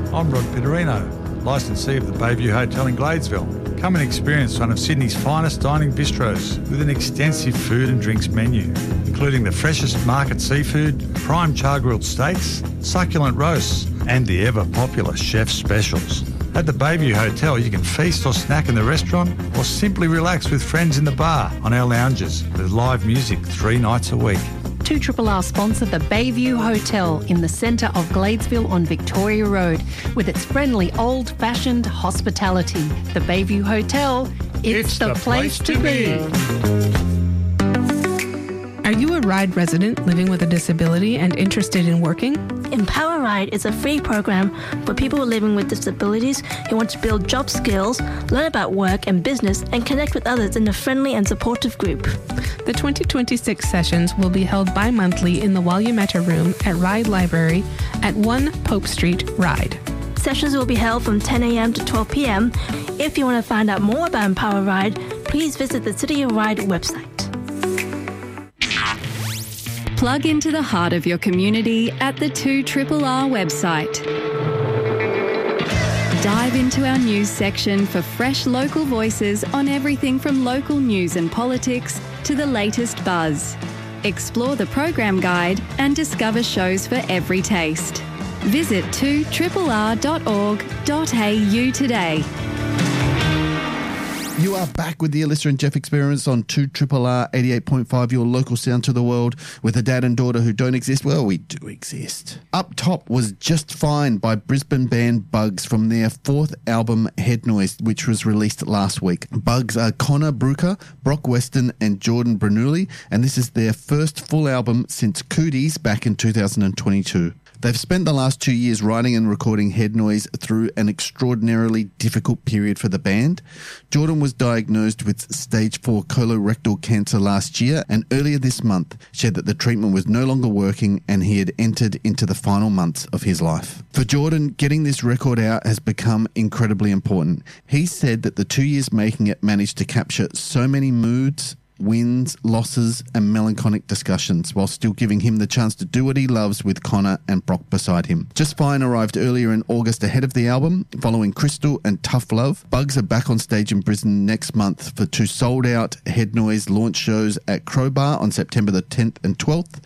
I'm Rod Pitterino, licensee of the Bayview Hotel in Gladesville. Come and experience one of Sydney's finest dining bistros with an extensive food and drinks menu, including the freshest market seafood, prime char-grilled steaks, succulent roasts, and the ever-popular chef's specials. At the Bayview Hotel, you can feast or snack in the restaurant or simply relax with friends in the bar on our lounges with live music 3 nights a week. 2RRR sponsor the Bayview Hotel in the centre of Gladesville on Victoria Road with its friendly old-fashioned hospitality. The Bayview Hotel, it's the place to be. Are you a RIDE resident living with a disability and interested in working? Empower RIDE is a free program for people living with disabilities who want to build job skills, learn about work and business, and connect with others in a friendly and supportive group. The 2026 sessions will be held bi-monthly in the Wayumeta Room at RIDE Library at 1 Pope Street, RIDE. Sessions will be held from 10 a.m. to 12 p.m. If you want to find out more about Empower RIDE, please visit the City of RIDE website. Plug into the heart of your community at the 2RRR website. Dive into our news section for fresh local voices on everything from local news and politics to the latest buzz. Explore the program guide and discover shows for every taste. Visit 2RRR.org.au today. You are back with the Alyssa and Jeff Experience on 2RRR 88.5, your local sound to the world, with a dad and daughter who don't exist. Well, we do exist. Up Top was Just Fine by Brisbane band Bugs from their 4th album Head Noise, which was released last week. Bugs are Connor Brooker, Brock Weston and Jordan Bernoulli, and this is their first full album since Cooties back in 2022. They've spent the last 2 years writing and recording Head Noise through an extraordinarily difficult period for the band. Jordan was diagnosed with stage 4 colorectal cancer last year, and earlier this month shared that the treatment was no longer working and he had entered into the final months of his life. For Jordan, getting this record out has become incredibly important. He said that the 2 years making it managed to capture so many moods, wins, losses, and melancholic discussions, while still giving him the chance to do what he loves with Connor and Brock beside him. Just Fine arrived earlier in August ahead of the album, following Crystal and Tough Love. Bugs are back on stage in Brisbane next month for 2 sold-out Head Noise launch shows at Crowbar on September the 10th and 12th.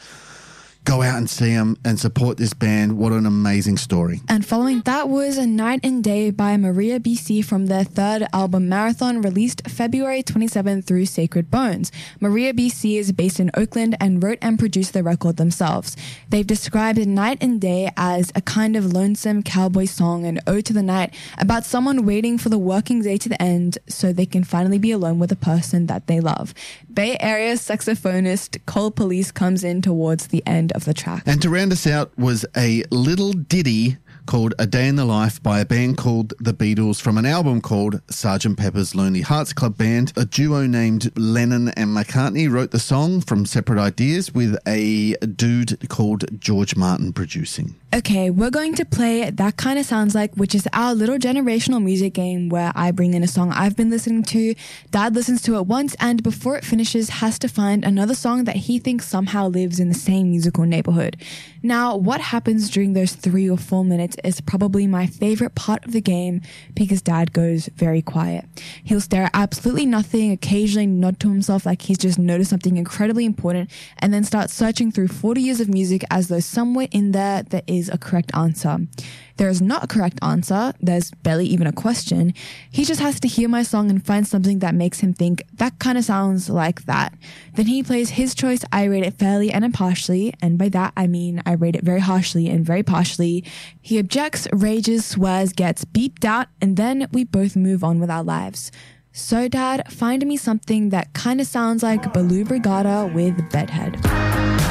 Go out and see them and support this band. What an amazing story. And following that was A Night and Day by Maria BC from their 3rd album Marathon, released February 27th through Sacred Bones. Maria BC is based in Oakland and wrote and produced the record themselves. They've described A Night and Day as a kind of lonesome cowboy song, an ode to the night, about someone waiting for the working day to the end so they can finally be alone with a person that they love. Bay Area saxophonist Cole Police comes in towards the end of the track. And to round us out was a little ditty called A Day in the Life by a band called The Beatles from an album called Sgt. Pepper's Lonely Hearts Club Band. A duo named Lennon and McCartney wrote the song from separate ideas, with a dude called George Martin producing. Okay, we're going to play That Kinda Sounds Like, which is our little generational music game where I bring in a song I've been listening to, Dad listens to it once, and before it finishes has to find another song that he thinks somehow lives in the same musical neighborhood. Now, what happens during those 3 or 4 minutes is probably my favorite part of the game, because Dad goes very quiet. He'll stare at absolutely nothing, occasionally nod to himself like he's just noticed something incredibly important, and then start searching through 40 years of music as though somewhere in there is a correct answer. There is not a correct answer. There's barely even a question. He just has to hear my song and find something that makes him think, that kind of sounds like that. Then he plays his choice. I rate it fairly and impartially, and by that I mean I rate it very harshly and very partially. He objects, rages, swears, gets beeped out, and then we both move on with our lives. So Dad, find me something that kind of sounds like Baloo Brigada with Bedhead.